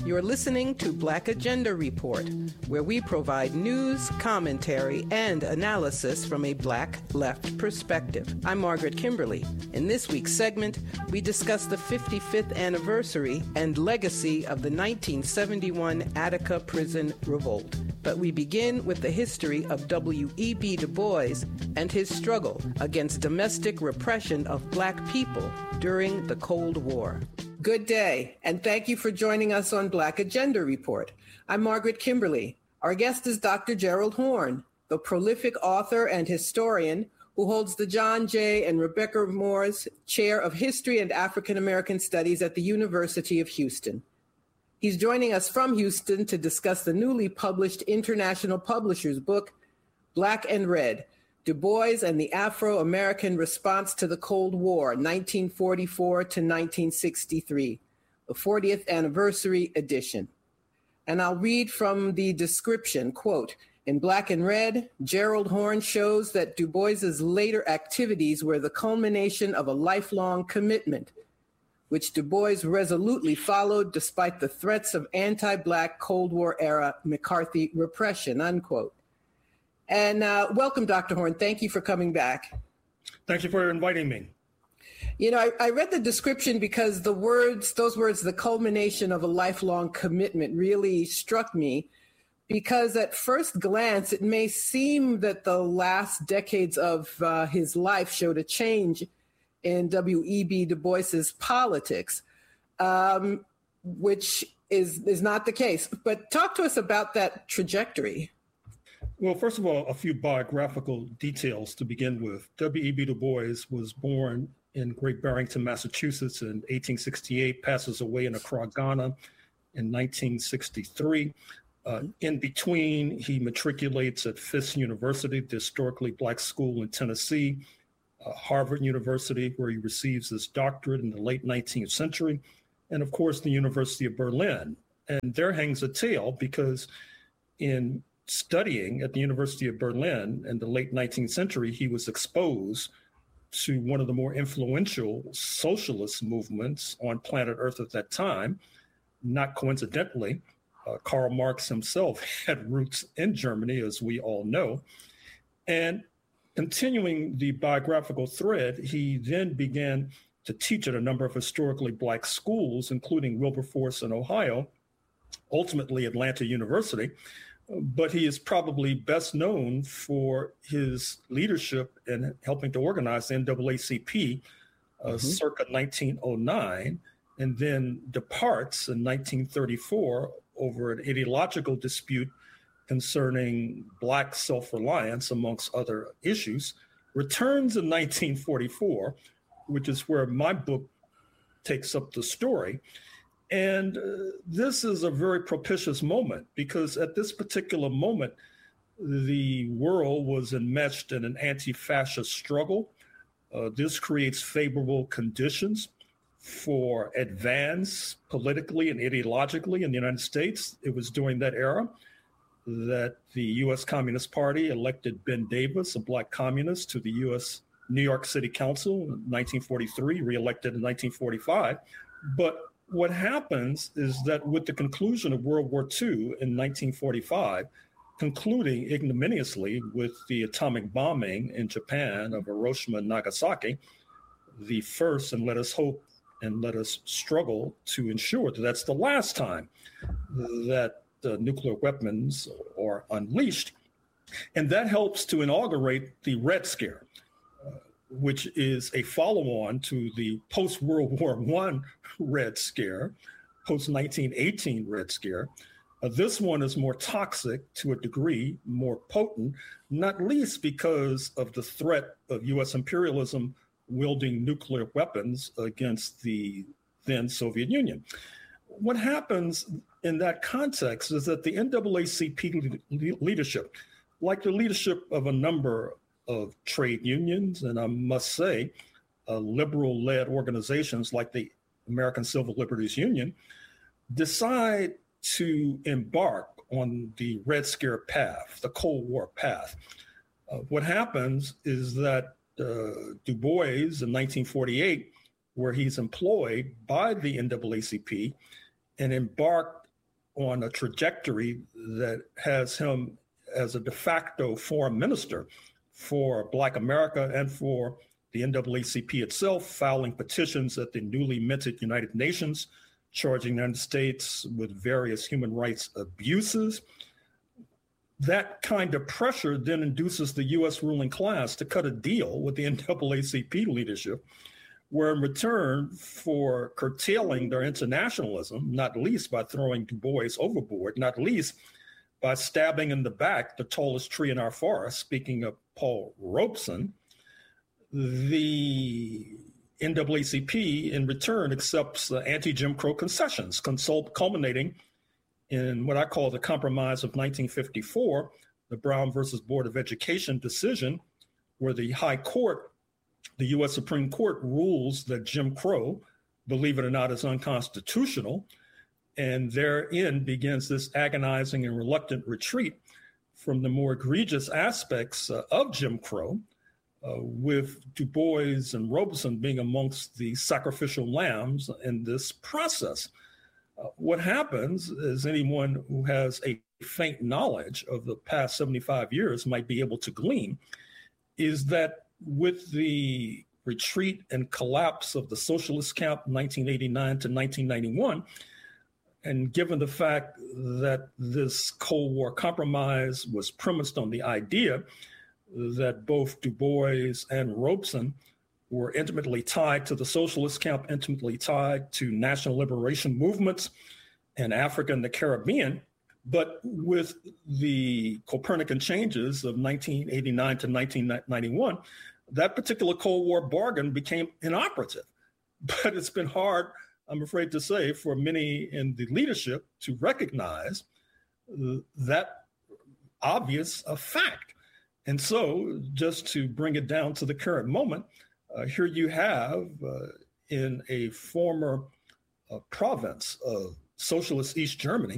You're listening to Black Agenda Report, where we provide news, commentary, and analysis from a Black left perspective. I'm Margaret Kimberly. In this week's segment, we discuss the 55th anniversary and legacy of the 1971 Attica Prison Revolt. But we begin with the history of W.E.B. Du Bois and his struggle against domestic repression of Black people during the Cold War. Good day, and thank you for joining us on Black Agenda Report. I'm Margaret Kimberly. Our guest is Dr. Gerald Horne, the prolific author and historian who holds the John J. and Rebecca Moores Chair of History and African American Studies at the University of Houston. He's joining us from Houston to discuss the newly published International Publishers book, Black and Red, Du Bois and the Afro-American Response to the Cold War, 1944 to 1963, the 40th anniversary edition. And I'll read from the description, quote, "In Black and Red, Gerald Horne shows that Du Bois's later activities were the culmination of a lifelong commitment, which Du Bois resolutely followed despite the threats of anti-Black Cold War-era McCarthy repression," unquote. And welcome, Dr. Horne. Thank you for coming back. Thank you for inviting me. You know, I read the description because those words, the culmination of a lifelong commitment, really struck me, because at first glance, it may seem that the last decades of his life showed a change in W.E.B. Du Bois's politics, which is not the case. But talk to us about that trajectory. Well, first of all, a few biographical details to begin with. W.E.B. Du Bois was born in Great Barrington, Massachusetts in 1868, passes away in Accra, Ghana in 1963. In between, he matriculates at Fisk University, the historically Black school in Tennessee, Harvard University, where he receives his doctorate in the late 19th century, and of course, the University of Berlin. And there hangs a tale, because in studying at the University of Berlin in the late 19th century, he was exposed to one of the more influential socialist movements on planet Earth at that time. Not coincidentally, Karl Marx himself had roots in Germany, as we all know. And continuing the biographical thread, he then began to teach at a number of historically Black schools, including Wilberforce in Ohio, ultimately Atlanta University. But he is probably best known for his leadership in helping to organize the NAACP circa 1909, and then departs in 1934 over an ideological dispute concerning Black self-reliance, amongst other issues, returns in 1944, which is where my book takes up the story. And this is a very propitious moment, because at this particular moment, the world was enmeshed in an anti-fascist struggle. This creates favorable conditions for advance politically and ideologically in the United States. It was during that era that the U.S. Communist Party elected Ben Davis, a Black communist, to the U.S. New York City Council in 1943, reelected in 1945. But what happens is that with the conclusion of World War II in 1945, concluding ignominiously with the atomic bombing in Japan of Hiroshima and Nagasaki, the first, and let us hope and let us struggle to ensure that that's the last time that nuclear weapons are unleashed. And that helps to inaugurate the Red Scare, which is a follow-on to the post-World War I Red Scare, post-1918 Red Scare. This one is more toxic to a degree, more potent, not least because of the threat of U.S. imperialism wielding nuclear weapons against the then Soviet Union. What happens in that context is that the NAACP leadership, like the leadership of a number of trade unions, and I must say, liberal-led organizations like the American Civil Liberties Union, decide to embark on the Red Scare path, the Cold War path. What happens is that Du Bois in 1948, where he's employed by the NAACP and embarked on a trajectory that has him as a de facto foreign minister for Black America and for the NAACP itself, filing petitions at the newly minted United Nations, charging the United States with various human rights abuses. That kind of pressure then induces the U.S. ruling class to cut a deal with the NAACP leadership, where in return for curtailing their internationalism, not least by throwing Du Bois overboard, not least by stabbing in the back the tallest tree in our forest, speaking of Paul Robeson, the NAACP in return accepts anti-Jim Crow concessions, culminating in what I call the Compromise of 1954, the Brown versus Board of Education decision, where the High Court, the U.S. Supreme Court, rules that Jim Crow, believe it or not, is unconstitutional. And therein begins this agonizing and reluctant retreat from the more egregious aspects of Jim Crow, with Du Bois and Robeson being amongst the sacrificial lambs in this process. What happens is anyone who has a faint knowledge of the past 75 years might be able to glean is that with the retreat and collapse of the socialist camp 1989 to 1991, and given the fact that this Cold War compromise was premised on the idea that both Du Bois and Robeson were intimately tied to the socialist camp, intimately tied to national liberation movements in Africa and the Caribbean. But with the Copernican changes of 1989 to 1991, that particular Cold War bargain became inoperative. But it's been hard, I'm afraid to say, for many in the leadership to recognize that obvious fact. And so just to bring it down to the current moment, here you have in a former province of socialist East Germany,